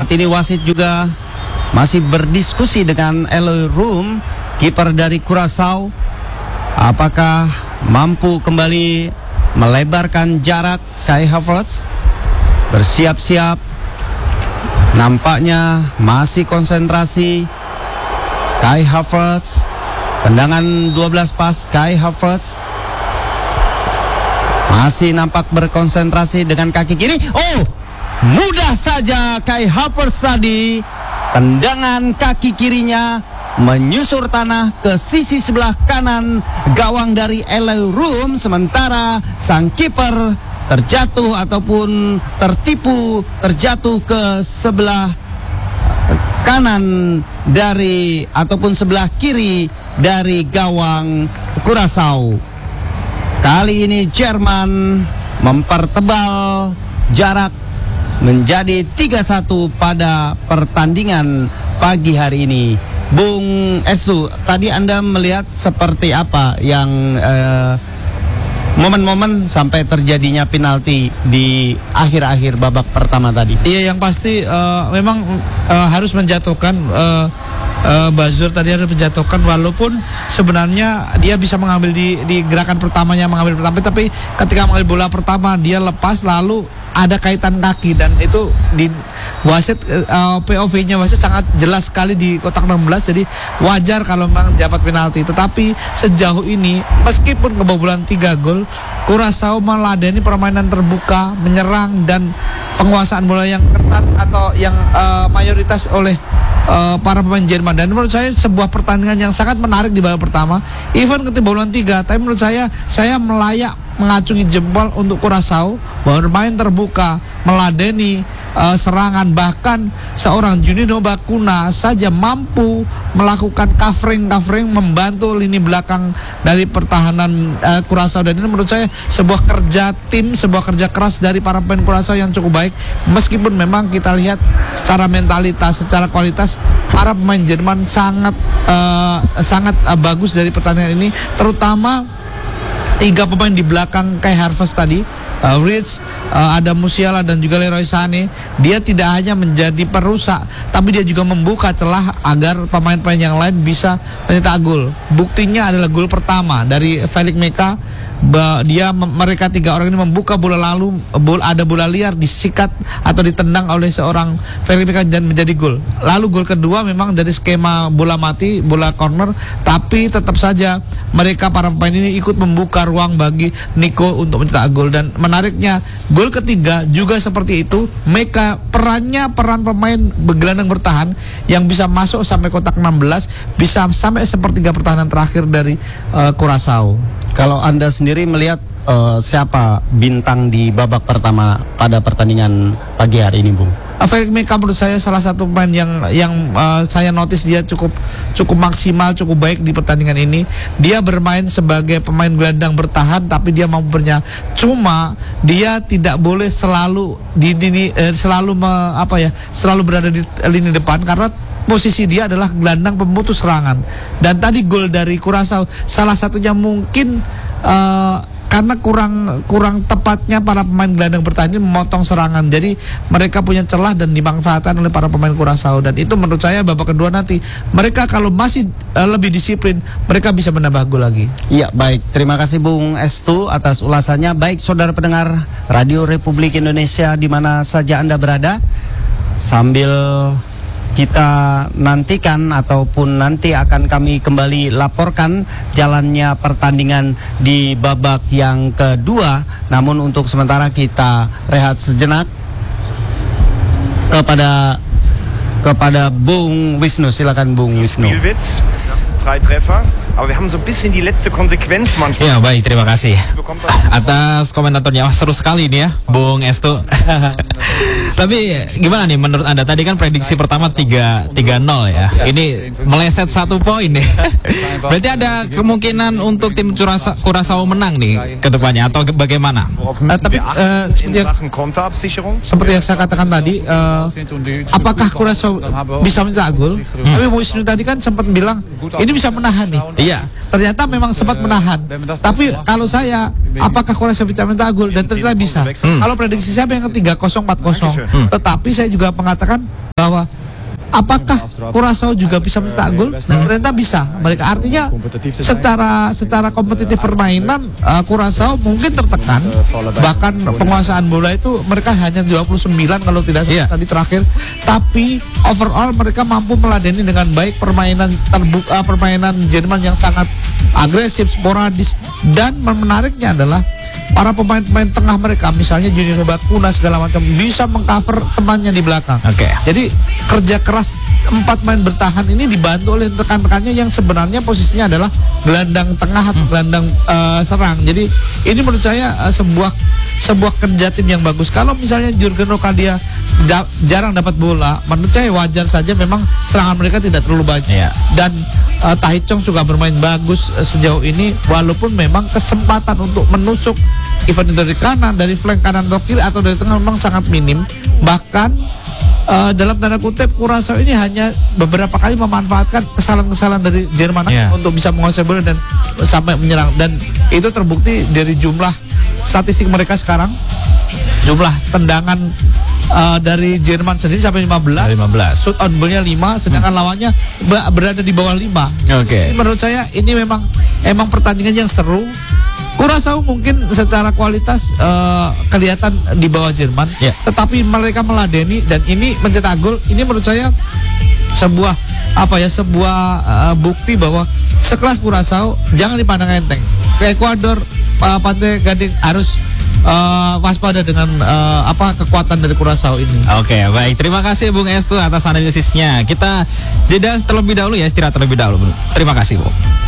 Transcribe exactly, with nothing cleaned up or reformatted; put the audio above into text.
Saat ini wasit juga masih berdiskusi dengan Eloy Room, kiper dari Curaçao. Apakah mampu kembali melebarkan jarak? Kai Havertz bersiap-siap, nampaknya masih konsentrasi. Kai Havertz, tendangan dua belas pas. Kai Havertz masih nampak berkonsentrasi dengan kaki kiri. Oh, mudah saja Kai Havertz tadi, tendangan kaki kirinya menyusur tanah ke sisi sebelah kanan gawang dari Eloy Room. Sementara sang kiper terjatuh ataupun tertipu, terjatuh ke sebelah kanan dari ataupun sebelah kiri dari gawang Curaçao. Kali ini Jerman mempertebal jarak menjadi tiga satu pada pertandingan pagi hari ini. Bung Estu, tadi Anda melihat seperti apa yang eh, momen-momen sampai terjadinya penalti di akhir-akhir babak pertama tadi? Iya, yang pasti uh, memang uh, harus menjatuhkan uh, uh, Bazur tadi harus menjatuhkan, walaupun sebenarnya dia bisa mengambil di, di gerakan pertamanya, mengambil pertama, tapi ketika mengambil bola pertama dia lepas lalu ada kaitan kaki, dan itu di wasit uh, P O V-nya wasit sangat jelas sekali di kotak enam belas, jadi wajar kalau memang dapat penalti. Tetapi sejauh ini meskipun kebobolan tiga gol, Curaçao meladeni permainan terbuka, menyerang dan penguasaan bola yang ketat atau yang uh, mayoritas oleh uh, para pemain Jerman. Dan menurut saya sebuah pertandingan yang sangat menarik di babak pertama, even kebobolan tiga, tapi menurut saya saya melayak mengacungi jempol untuk Curaçao bahwa bermain terbuka, meladeni uh, serangan, bahkan seorang Juninho Bacuna saja mampu melakukan covering-covering membantu lini belakang dari pertahanan uh, Curaçao. Dan ini menurut saya sebuah kerja tim, sebuah kerja keras dari para pemain Curaçao yang cukup baik, meskipun memang kita lihat secara mentalitas, secara kualitas para pemain Jerman sangat uh, sangat uh, bagus dari pertandingan ini, terutama tiga pemain di belakang Kai Havertz tadi, uh, Rich, uh, ada Musiala dan juga Leroy Sané. Dia tidak hanya menjadi perusak, tapi dia juga membuka celah agar pemain-pemain yang lain bisa mencetak gol. Buktinya adalah gol pertama dari Felix Meka. Dia mereka tiga orang ini membuka bola, lalu bola, ada bola liar disikat atau ditendang oleh seorang Felix Meka dan menjadi gol. Lalu gol kedua memang dari skema bola mati, bola corner, tapi tetap saja mereka para pemain ini ikut membuka ruang bagi Nico untuk mencetak gol. Dan menariknya gol ketiga juga seperti itu. Meka perannya peran pemain bergelandang bertahan yang bisa masuk sampai kotak enam belas, bisa sampai sepertiga pertahanan terakhir dari uh, Curaçao. Kalau Anda sendiri melihat uh, siapa bintang di babak pertama pada pertandingan pagi hari ini, Bung? Felix Meka menurut saya salah satu pemain yang yang uh, saya notice dia cukup cukup maksimal, cukup baik di pertandingan ini. Dia bermain sebagai pemain gelandang bertahan, tapi dia mampu bernya. Cuma dia tidak boleh selalu di, di eh, selalu me, apa ya, selalu berada di lini depan, karena posisi dia adalah gelandang pemutus serangan. Dan tadi gol dari Curaçao salah satunya mungkin uh, karena kurang kurang tepatnya para pemain gelandang bertahan ini memotong serangan. Jadi mereka punya celah dan dimanfaatkan oleh para pemain Curaçao. Dan itu menurut saya babak kedua nanti mereka kalau masih uh, lebih disiplin, mereka bisa menambah gol lagi. Iya, baik. Terima kasih Bung Estu atas ulasannya. Baik, saudara pendengar Radio Republik Indonesia di mana saja Anda berada, sambil kita nantikan ataupun nanti akan kami kembali laporkan jalannya pertandingan di babak yang kedua. Namun untuk sementara kita rehat sejenak kepada kepada Bung Wisnu. Silakan Bung Wisnu. Drei Treffer, aber wir haben so ein bisschen die letzte Konsequenz manchmal. Ya, baik, terima kasih atas komentatornya. Oh, seru sekali ini ya, Bung Estu. Tapi gimana nih menurut Anda? Tadi kan prediksi pertama tiga nol ya. Ini meleset satu poin nih. Berarti ada kemungkinan untuk tim Curaçao menang nih ke depannya atau bagaimana? Uh, tapi uh, seperti, seperti yang saya katakan tadi, uh, apakah Curaçao bisa mencetak gol? Hmm. Tapi Wisnu tadi kan sempat bilang ini bisa menahan nih. Iya. ternyata memang sempat menahan. Tapi kalau saya, apakah Kroasia bisa mencetak gol? Dan ternyata bisa. Hmm. Kalau prediksi saya yang ketiga kosong empat kosong. Hmm. Tetapi saya juga mengatakan bahwa apakah Curaçao juga bisa mencetak gol? Dan ternyata bisa. Mereka artinya secara secara kompetitif permainan uh, Curaçao mungkin tertekan. Bahkan penguasaan bola itu mereka hanya dua puluh sembilan kalau tidak salah Yeah. tadi terakhir. Tapi overall mereka mampu meladeni dengan baik permainan terbuka, permainan Jerman yang sangat agresif, sporadis, dan menariknya adalah para pemain-pemain tengah mereka, misalnya Junior Bakuna segala macam, bisa mengcover temannya di belakang. Oke. Jadi kerja keras empat main bertahan ini dibantu oleh rekan-rekannya yang sebenarnya posisinya adalah gelandang tengah atau gelandang uh, serang. Jadi ini menurut saya uh, sebuah sebuah kerja tim yang bagus. Kalau misalnya Jurgen Locadia da jarang dapat bola, menurut saya wajar saja memang serangan mereka tidak terlalu banyak. Iya. Dan uh, Tahithong juga bermain bagus uh, sejauh ini, walaupun memang kesempatan untuk menusuk event dari kanan, dari flank kanan atau kiri atau dari tengah memang sangat minim. Bahkan uh, dalam tanda kutip Curaçao ini hanya beberapa kali memanfaatkan kesalahan-kesalahan dari Jerman Yeah. untuk bisa menguasai bola dan sampai menyerang, dan itu terbukti dari jumlah statistik mereka sekarang. Jumlah tendangan uh, dari Jerman sendiri sampai lima belas, lima belas. shoot on goalnya lima, sedangkan hmm. lawannya berada di bawah lima. Oke. Jadi menurut saya ini memang emang pertandingan yang seru. Curaçao mungkin secara kualitas uh, kelihatan di bawah Jerman, Yeah. tetapi mereka meladeni dan ini mencetak gol. Ini menurut saya sebuah apa ya sebuah uh, bukti bahwa sekelas Curaçao jangan dipandang enteng. Ke Ekuador, uh, Pantai Gading harus uh, waspada dengan uh, apa kekuatan dari Curaçao ini. Oke, baik. Terima kasih Bung Estu atas analisisnya. Kita jeda terlebih dahulu ya, istirahat terlebih dahulu. Terima kasih, Bu.